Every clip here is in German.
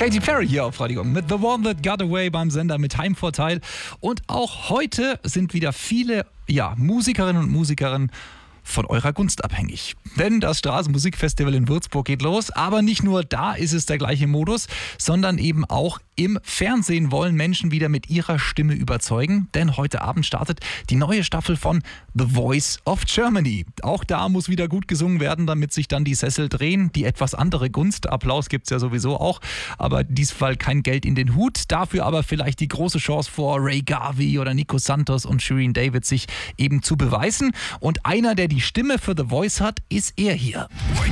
Katy Perry hier auf Radio mit The One That Got Away beim Sender mit Heimvorteil. Und auch heute sind wieder viele Musikerinnen und Musiker von eurer Gunst abhängig. Denn das Straßenmusikfestival in Würzburg geht los, aber nicht nur da ist es der gleiche Modus, sondern eben auch im Fernsehen wollen Menschen wieder mit ihrer Stimme überzeugen, denn heute Abend startet die neue Staffel von The Voice of Germany. Auch da muss wieder gut gesungen werden, damit sich dann die Sessel drehen. Die etwas andere Gunst, Applaus gibt es ja sowieso auch, aber diesmal kein Geld in den Hut. Dafür aber vielleicht die große Chance vor Ray Garvey oder Nico Santos und Shirin David sich eben zu beweisen. Und einer, der die Stimme für The Voice hat, ist er hier.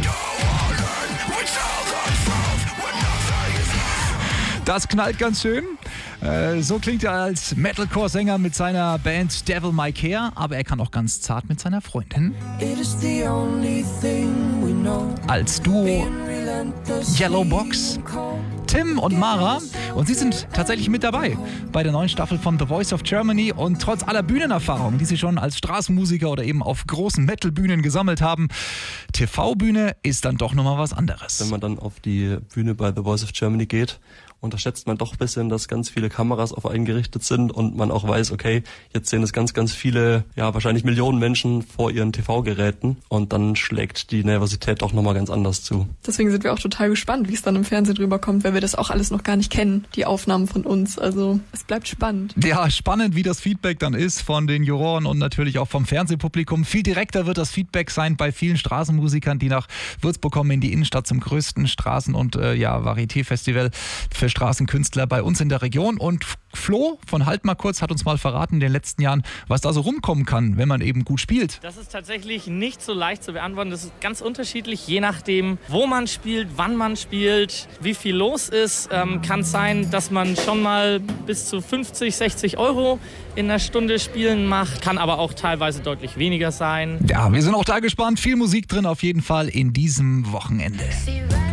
Das knallt ganz schön. So klingt er als Metalcore-Sänger mit seiner Band Devil May Care, aber er kann auch ganz zart mit seiner Freundin. Als Duo Yellow Box, Tim und Mara. Und sie sind tatsächlich mit dabei bei der neuen Staffel von The Voice of Germany. Und trotz aller Bühnenerfahrung, die sie schon als Straßenmusiker oder eben auf großen Metal-Bühnen gesammelt haben, TV-Bühne ist dann doch nochmal was anderes. Wenn man dann auf die Bühne bei The Voice of Germany geht, unterschätzt man doch ein bisschen, dass ganz viele Kameras auf einen gerichtet sind und man auch weiß, okay, jetzt sehen es ganz, ganz viele, wahrscheinlich Millionen Menschen vor ihren TV-Geräten und dann schlägt die Nervosität doch nochmal ganz anders zu. Deswegen sind wir auch total gespannt, wie es dann im Fernsehen rüberkommt, weil wir das auch alles noch gar nicht kennen, die Aufnahmen von uns. Also es bleibt spannend. Ja, spannend, wie das Feedback dann ist von den Juroren und natürlich auch vom Fernsehpublikum. Viel direkter wird das Feedback sein bei vielen Straßenmusikern, die nach Würzburg kommen, in die Innenstadt zum größten Straßen- und Varieté-Festival für Straßenkünstler bei uns in der Region. Und Flo von Halt mal kurz hat uns mal verraten in den letzten Jahren, was da so rumkommen kann, wenn man eben gut spielt. Das ist tatsächlich nicht so leicht zu beantworten. Das ist ganz unterschiedlich, je nachdem, wo man spielt, wann man spielt, wie viel los ist. Kann es sein, dass man schon mal bis zu 50, 60 Euro in der Stunde spielen macht. Kann aber auch teilweise deutlich weniger sein. Ja, wir sind auch da gespannt. Viel Musik drin auf jeden Fall in diesem Wochenende.